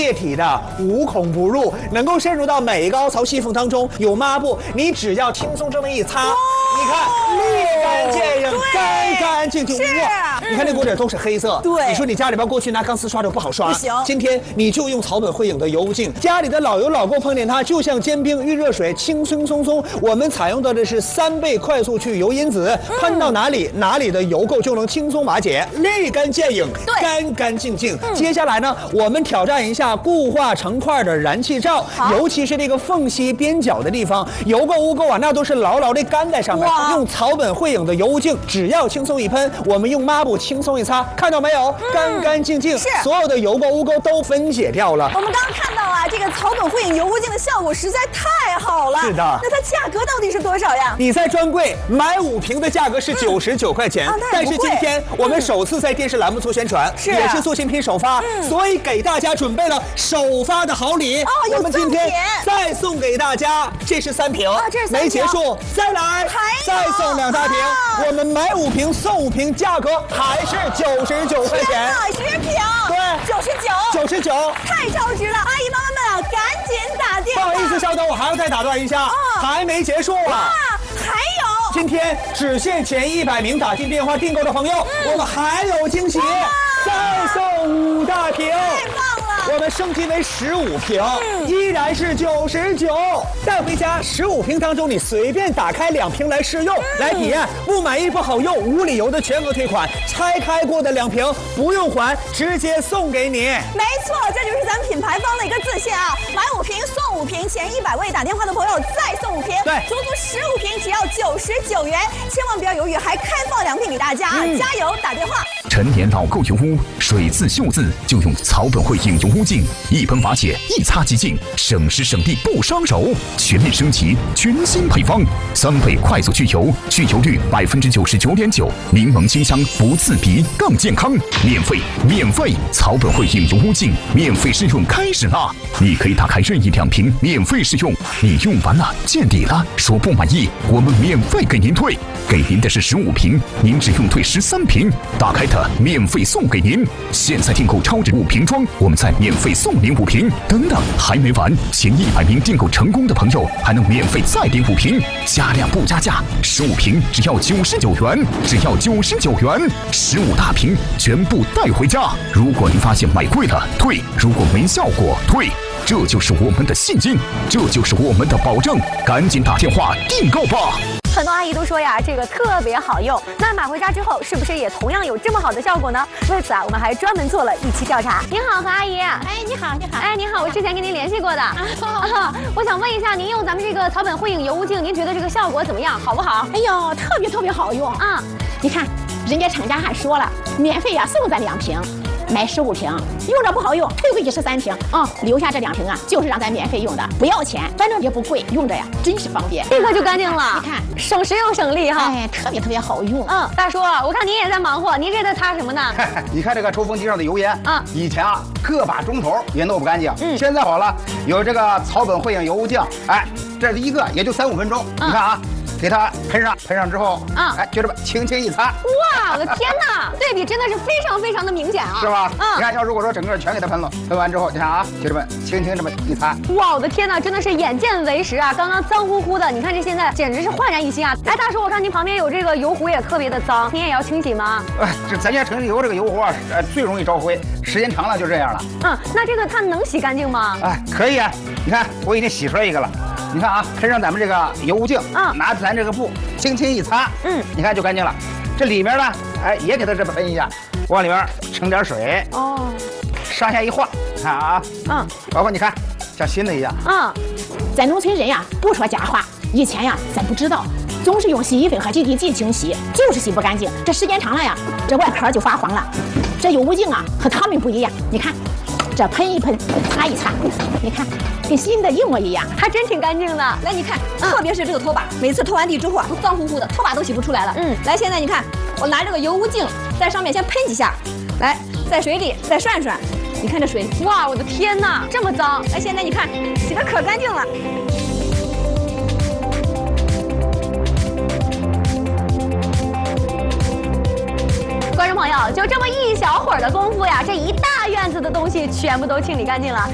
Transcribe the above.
液体的，无孔不入，能够渗入到每一个凹槽细缝当中。有抹布，你只要轻松这么一擦，你看立竿见影，干干净净。哇，你看这锅底都是黑色。 对， 你说你家里边过去拿钢丝刷的不好刷， 不行。 今天你就用草本汇影的油污净，家里的老油老垢碰见它，就像煎饼遇热水，轻轻松松。我们采用的是3倍快速去油因子，喷到哪里，哪里的油垢就能轻松瓦解，立竿见影，干干净净。接下来呢，我们挑战一下固化成块的燃气罩，尤其是这个缝隙边角的地方，油垢污垢啊，那都是牢牢的干在上面。用草本汇影的油污净，只要轻松一喷，我们用抹布轻松一擦，看到没有？干干净净，所有的油垢污垢都分解掉了。 我们刚刚看到啊，这个草本汇影油污净的效果实在太好了。 是的。 那它价格到底是多少呀？ 你在专柜买5瓶的价格是99块钱，但是今天我们首次在电视栏目做宣传，也是做新品首发，所以给大家准备了首发的好礼。我们今天再送给大家，这是3瓶，没结束，再来，再送2大瓶。我们买5瓶送5瓶，价格还是99块钱。 10瓶， 对，99， 太超值了！阿姨妈妈们啊，赶紧打电话。 不好意思，稍等，我还要再打断一下，还没结束啊。 还有， 今天只限前100名打进电话订购的朋友，我们还有惊喜，再送5大瓶。 太棒了！ 我们升级为15瓶，依然是99，带回家15瓶当中，你随便打开2瓶来试用，来体验。不满意不好用，无理由的全额退款。拆开过的2瓶不用还，直接送给你。 没错，这就是咱们品牌方的一个自信啊！买5瓶送5瓶，前100位打电话的朋友再送5瓶， 对， 足足15瓶只要99元，千万不要犹豫，还开放2瓶给大家啊！加油，打电话！ 陈年老垢油污，水渍锈渍就用草本汇影油污净，一喷瓦解，一擦即净，省时省力不伤手。全面升级，全新配方，3倍快速去油，去油率99.9%，柠檬清香，不刺鼻，更健康。免费，草本汇影油污净免费试用开始啦！你可以打开任意2瓶免费试用，你用完了见底了，说不满意，我们免费给您退，给您的是15瓶，您只用退13瓶，打开它免费送给您。现在订购超值5瓶装，我们再免费送您5瓶。等等，还没完，前100名订购成功的朋友还能免费再领5瓶，加量不加价，15瓶只要99元，只要99元，15大瓶全部带回家。如果您发现买贵了退，如果没效果退，这就是我们的信心，这就是我们的保证，赶紧打电话订购吧。 很多阿姨都说呀，这个特别好用。那买回家之后，是不是也同样有这么好的效果呢？为此啊，我们还专门做了一期调查。您好，何阿姨。 哎，你好，你好。 哎，您好，我之前跟您联系过的。我想问一下，您用咱们这个草本汇影油污净，您觉得这个效果怎么样？好不好？ 哎呦，特别好用啊！你看，人家厂家还说了，免费呀送咱2瓶。买15瓶，用着不好用，退回去13瓶啊，留下这2瓶啊，就是让咱免费用的，不要钱，反正也不贵，用着呀真是方便， 立刻就干净了。 你看， 省时又省力哈， 哎，特别好用。 大叔，我看您也在忙活，您这在擦什么呢？ 你看这个抽风机上的油烟啊，以前啊个把钟头也弄不干净，现在好了，有这个草本汇影油污净，哎，这一个也就3-5分钟，你看啊。给它喷上之后，哎，就这么轻轻一擦， 哇，我的天哪，对比真的是非常的明显啊， 是吧？你看，要如果说整个全给它喷了，喷完之后，你看啊，就这么轻轻这么一擦， 哇，我的天哪，真的是眼见为实啊！刚刚脏乎乎的，你看这现在简直是焕然一新啊！哎，大叔，我看您旁边有这个油壶也特别的脏，您也要清洗吗？ 这咱家城里油这个油壶啊，最容易招灰，时间长了就这样了。 那这个它能洗干净吗？ 哎，可以啊，你看我已经洗出来一个了。你看啊，喷上咱们这个油污净，拿咱这个布轻轻一擦，你看就干净了。这里面呢，哎，也给它这么喷一下，往里面盛点水，上下一晃，看啊，包括你看像新的一样。 咱农村人呀，不说假话，以前呀，咱不知道，总是用洗衣粉和净剂清洗，就是洗不干净。这时间长了呀，这外壳就发黄了。这油污净啊，和他们不一样，你看。这喷一喷，擦一擦，你看，跟新的一模一样， 还真挺干净的。 来，你看，特别是这个拖把，每次拖完地之后啊，都脏乎乎的，拖把都洗不出来了。来，现在你看，我拿这个油污净在上面先喷几下，来，在水里再涮涮，你看这水， 哇，我的天哪，这么脏！ 哎，现在你看，洗得可干净了。 观众朋友，就这么一小会儿的功夫呀，这一大院子的东西全部都清理干净了。